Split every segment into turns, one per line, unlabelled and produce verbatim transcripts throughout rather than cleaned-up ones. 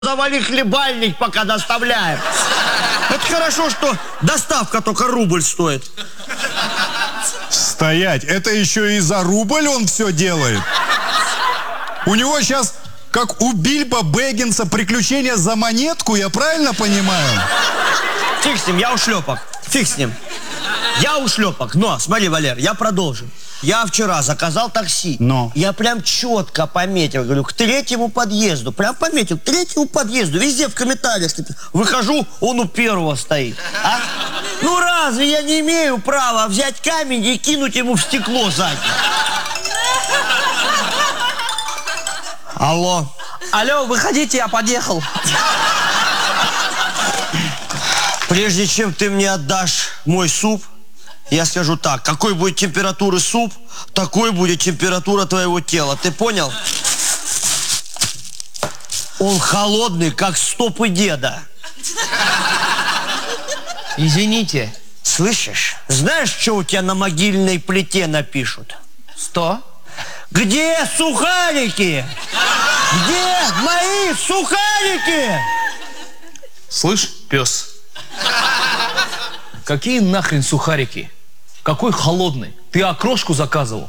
Завали хлебальник, пока доставляем. Это хорошо, что доставка только рубль стоит.
Стоять! Это еще и за рубль он все делает? У него сейчас, как у Бильбо Бэггинса, приключения за монетку, я правильно понимаю?
Фиг с ним, я ушлепок. Фиг с ним. Я ушлепок. Но, смотри, Валер, я продолжу. Я вчера заказал такси.
Но.
Я прям четко пометил, говорю, к третьему подъезду. Прям пометил, к третьему подъезду. Везде в комментариях. Выхожу, он у первого стоит. А? Ну разве я не имею права взять камень и кинуть ему в стекло сзади? Алло.
Алло, выходите, я подъехал.
Прежде чем ты мне отдашь мой суп, я скажу так: какой будет температуры суп, такой будет температура твоего тела. Ты понял? Он холодный, как стопы деда.
Извините.
Слышишь? Знаешь, что у тебя на могильной плите напишут?
Что?
Где сухарики? Где мои сухарики?
Слышь, пес, какие нахрен сухарики? Какой холодный? Ты окрошку заказывал?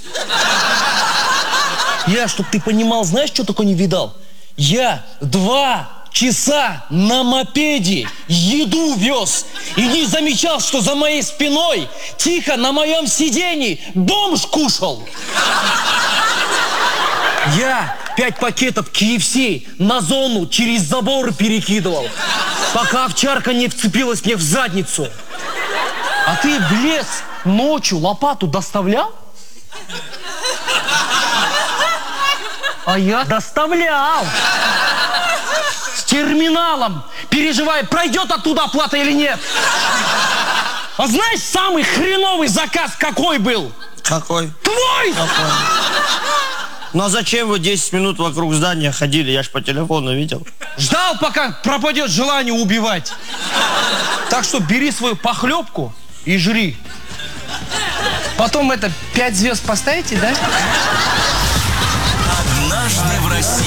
Я, чтоб ты понимал, знаешь, что такое не видал? Я два часа на мопеде еду вез и не замечал, что за моей спиной тихо на моем сиденье бомж кушал. Я пять пакетов кей эф си на зону через забор перекидывал, пока овчарка не вцепилась мне в задницу. А ты в лес ночью лопату доставлял? А я доставлял. С терминалом, переживая, пройдет оттуда оплата или нет. А знаешь, самый хреновый заказ какой был?
Какой?
Твой!
Какой? Ну а зачем вы десять минут вокруг здания ходили? Я ж по телефону видел.
Ждал, пока пропадет желание убивать. Так что бери свою похлебку и жри.
Потом это, пять звезд поставите, да?
Однажды в России.